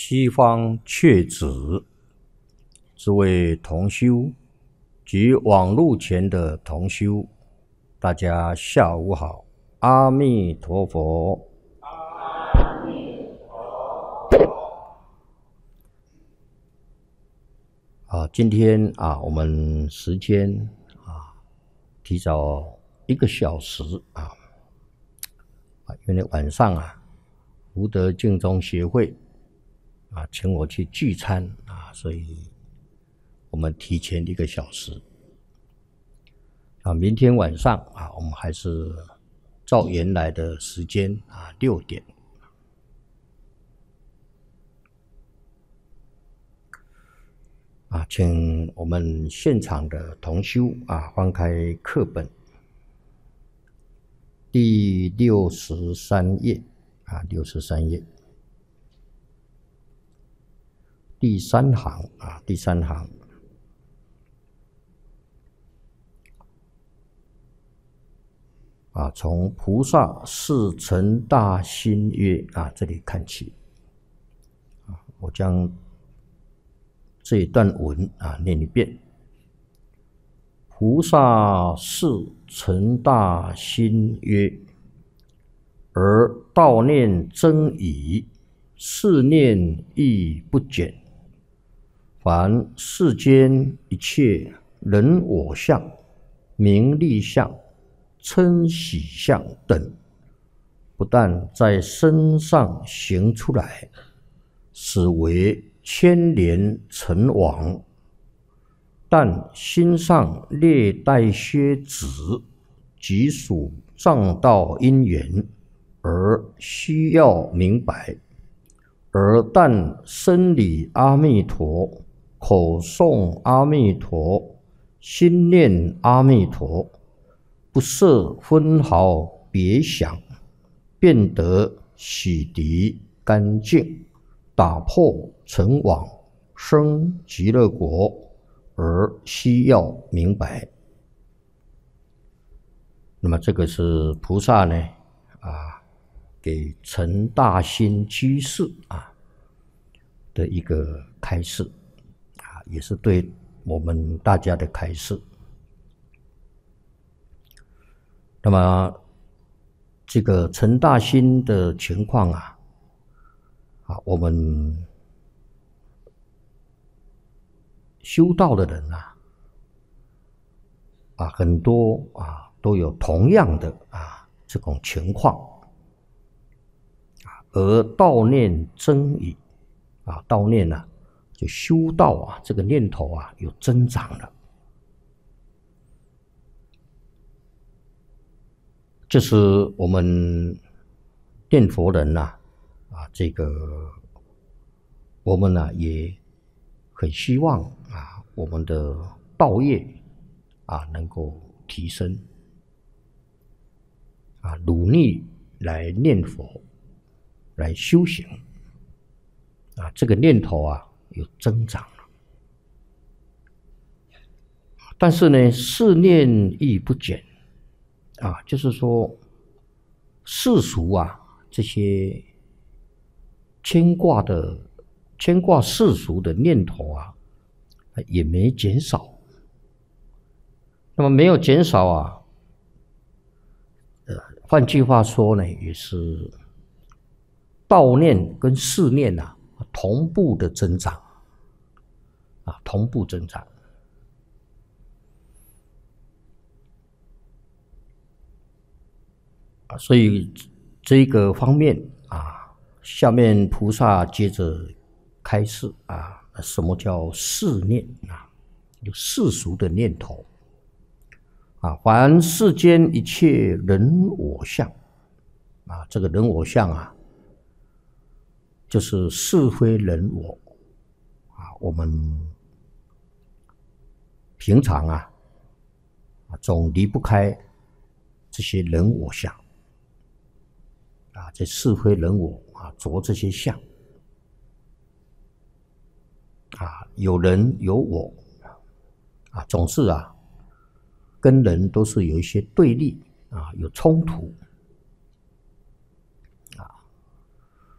西方确子，诸位同修及网络前的同修，大家下午好，阿弥陀佛。 阿弥陀佛。今天我们时间提早1个小时因为晚上福德净宗协会请我去聚餐所以我们提前1个小时。明天晚上我们还是照原来的时间6点。请我们现场的同修翻开课本第63页63页第3行第3行。从菩萨是成大心曰这里看起。我将这一段文念一遍。菩萨是成大心曰，而道念增矣，事念亦不减。凡世间一切人我相、名利相、嗔喜相等，不但在身上行出来，使为牵连尘网，但心上略带些子，即属障道因缘，而需要明白。而但身礼阿弥陀，口诵阿弥陀，心念阿弥陀，不设分毫别想，便得洗涤干净，打破尘网，生极乐国，而需要明白。那么这个是菩萨呢给成大心居士的一个开示也是对我们大家的开示。那么这个成大心的情况我们修道的人很多都有同样的这种情况，而道念增矣道念就修道这个念头有增长了。这是我们念佛人这个我们也很希望我们的道业能够提升努力来念佛，来修行这个念头有增长了。但是呢，事念亦不减就是说世俗这些牵挂世俗的念头也没减少。那么没有减少换句话说呢，也是道念跟事念同步的增长同步增长。所以这个方面下面菩萨接着开示什么叫世念有世俗的念头凡世间一切人我相这个人我相就是是非人我我们平常总离不开这些人我相这是非人我着这些相有人有我总是跟人都是有一些对立有冲突